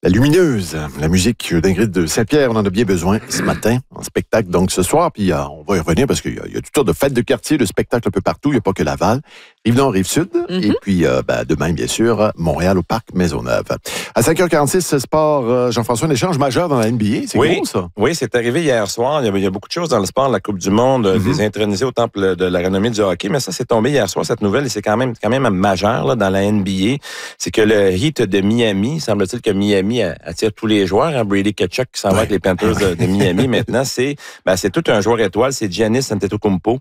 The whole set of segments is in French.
La lumineuse, la musique d'Ingrid de Saint-Pierre, on en a bien besoin ce matin, en spectacle donc ce soir, puis on va y revenir parce qu'il y a toutes sortes de fêtes de quartier, de spectacles un peu partout, il n'y a pas que Laval, Rive-Nord, Rive-Sud, et puis demain, bien sûr, Montréal au Parc Maisonneuve. À 5h46, sport, Jean-François, un échange majeur dans la NBA, c'est gros ça? Oui, c'est arrivé hier soir, il y a beaucoup de choses dans le sport, la Coupe du Monde, des intronisés au temple de la renommée du hockey, mais ça c'est tombé hier soir, cette nouvelle, et c'est quand même majeur là, dans la NBA, c'est que le Heat de Miami, semble-t-il que Miami attire tous les joueurs. Hein? Brady Tkachuk qui s'en va avec les Panthers de Miami. Maintenant, c'est tout un joueur étoile. C'est Giannis Antetokounmpo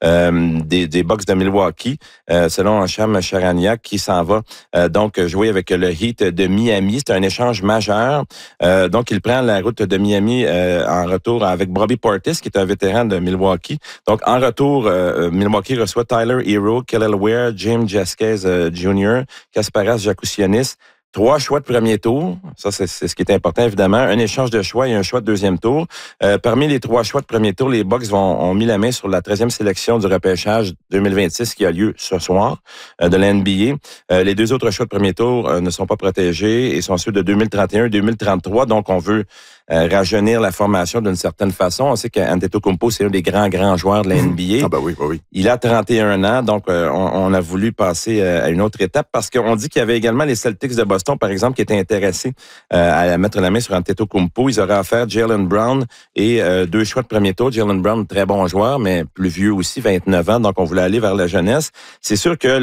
des Bucks de Milwaukee, selon Sham Charania, qui s'en va donc jouer avec le Heat de Miami. C'est un échange majeur. Donc, il prend la route de Miami en retour avec Bobby Portis, qui est un vétéran de Milwaukee. Donc, en retour, Milwaukee reçoit Tyler Hero, Kelly Ware, James Jasquez Jr., Kasparas Jakusionis. 3 choix de premier tour, ça c'est ce qui est important évidemment, un échange de choix et un choix de deuxième tour. Parmi les 3 choix de premier tour, les Bucks ont mis la main sur la 13e sélection du repêchage 2026 qui a lieu ce soir de la NBA. Les 2 autres choix de premier tour ne sont pas protégés et sont ceux de 2031 et 2033, donc on veut rajeunir la formation d'une certaine façon. On sait qu'Antetokounmpo, c'est un des grands joueurs de la NBA. Ah ben oui, ben oui. Il a 31 ans, donc on a voulu passer à une autre étape parce qu'on dit qu'il y avait également les Celtics de Boston, par exemple, qui étaient intéressés à mettre la main sur Antetokounmpo. Ils auraient offert Jaylen Brown et 2 choix de premier tour. Jaylen Brown, très bon joueur, mais plus vieux aussi, 29 ans, donc on voulait aller vers la jeunesse. C'est sûr que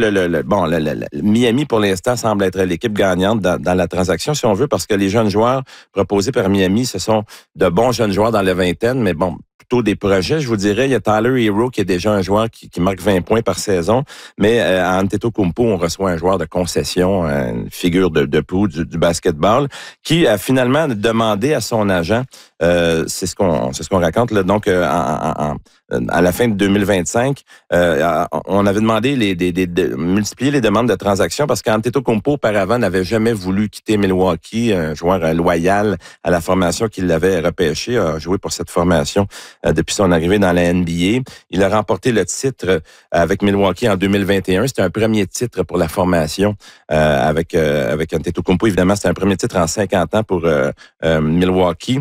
Miami, pour l'instant, semble être l'équipe gagnante dans la transaction, si on veut, parce que les jeunes joueurs proposés par Miami, ce sont de bons jeunes joueurs dans la vingtaine, mais bon, plutôt des projets. Je vous dirais, il y a Tyler Hero qui est déjà un joueur qui marque 20 points par saison, mais à Antetokounmpo, on reçoit un joueur de concession, une figure de proue du basketball, qui a finalement demandé à son agent, c'est ce qu'on raconte là, donc à la fin de 2025, on avait demandé de multiplier les demandes de transactions parce qu'Antetokounmpo auparavant n'avait jamais voulu quitter Milwaukee, un joueur loyal à la formation qu'il l'avait repêché, a joué pour cette formation depuis son arrivée dans la NBA. Il a remporté le titre avec Milwaukee en 2021. C'était un premier titre pour la formation avec Antetokounmpo. Évidemment, c'était un premier titre en 50 ans pour Milwaukee.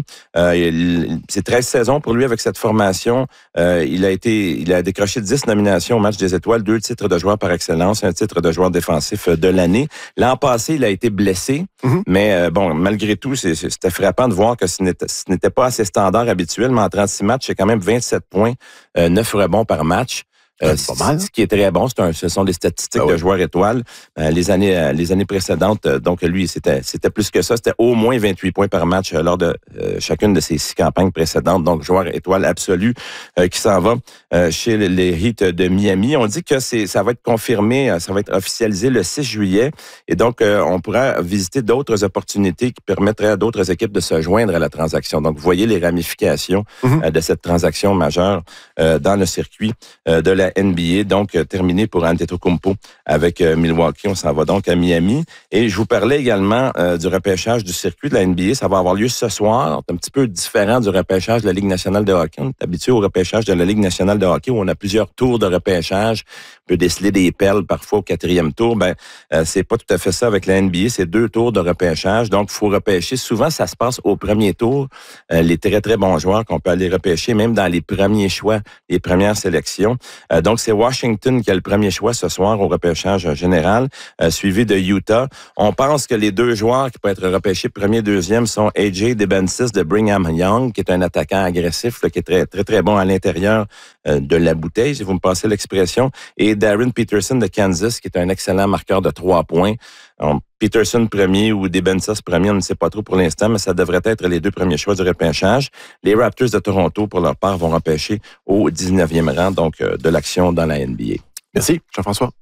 C'est 13 saisons pour lui avec cette formation. Il a décroché 10 nominations au match des étoiles, 2 titres de joueur par excellence, un titre de joueur défensif de l'année. L'an passé, il a été blessé, mais malgré tout, c'était frappant de voir que ce n'était pas à ses standards habituels, mais en 36 matchs, c'est quand même 27 points, 9 rebonds par match. C'est pas mal. Ce qui est très bon, ce sont des statistiques de joueurs étoiles. Les années précédentes, donc lui, c'était plus que ça. C'était au moins 28 points par match lors de chacune de ses 6 campagnes précédentes. Donc, joueur étoile absolu qui s'en va chez les Heat de Miami. On dit que ça va être confirmé, ça va être officialisé le 6 juillet. Et donc, on pourra visiter d'autres opportunités qui permettraient à d'autres équipes de se joindre à la transaction. Donc, vous voyez les ramifications de cette transaction majeure dans le circuit de la NBA, donc terminé pour Antetokounmpo avec Milwaukee. On s'en va donc à Miami. Et je vous parlais également du repêchage du circuit de la NBA. Ça va avoir lieu ce soir. C'est un petit peu différent du repêchage de la Ligue nationale de hockey. On est habitué au repêchage de la Ligue nationale de hockey où on a plusieurs tours de repêchage. On peut déceler des perles parfois au 4e tour. C'est pas tout à fait ça avec la NBA. C'est 2 tours de repêchage. Donc, il faut repêcher. Souvent, ça se passe au premier tour. Les très, très bons joueurs qu'on peut aller repêcher, même dans les premiers choix, les premières sélections. Donc, c'est Washington qui a le premier choix ce soir au repêchage général, suivi de Utah. On pense que les 2 joueurs qui peuvent être repêchés premier, deuxième sont AJ Debincis de Brigham Young, qui est un attaquant agressif, là, qui est très, très, très bon à l'intérieur de la bouteille, si vous me passez l'expression, et Darren Peterson de Kansas, qui est un excellent marqueur de 3 points. Peterson premier ou Debincis premier, on ne sait pas trop pour l'instant, mais ça devrait être les 2 premiers choix du repêchage. Les Raptors de Toronto, pour leur part, vont repêcher au 19e rang, donc de l'action dans la NBA. Merci, Jean-François.